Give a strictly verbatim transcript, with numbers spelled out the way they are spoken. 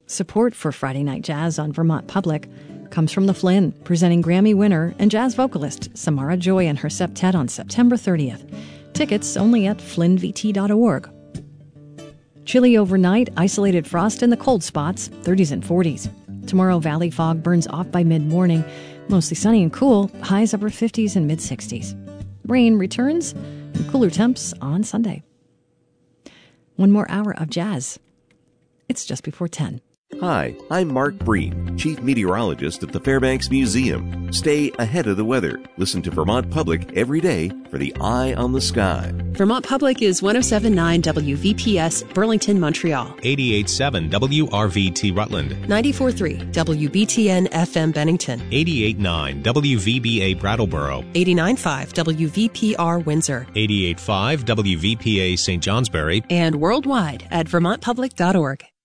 Support for Friday Night Jazz on Vermont Public comes from the Flynn, presenting Grammy winner and jazz vocalist Samara Joy and her septet on September thirtieth. Tickets only at flynn v t dot org. Chilly overnight, isolated frost in the cold spots, thirties and forties. Tomorrow, valley fog burns off by mid-morning. Mostly sunny and cool, highs upper fifties and mid-sixties. Rain returns and cooler temps on Sunday. One more hour of jazz. It's just before ten. Hi, I'm Mark Breen, Chief Meteorologist at the Fairbanks Museum. Stay ahead of the weather. Listen to Vermont Public every day for the Eye on the Sky. Vermont Public is one oh seven point nine W V P S, Burlington, Montreal. eighty-eight point seven W R V T Rutland. ninety-four point three W B T N F M Bennington. eighty-eight point nine W V B A Brattleboro. eighty-nine point five W V P R Windsor. eighty-eight point five W V P A Saint Johnsbury. And worldwide at vermont public dot org.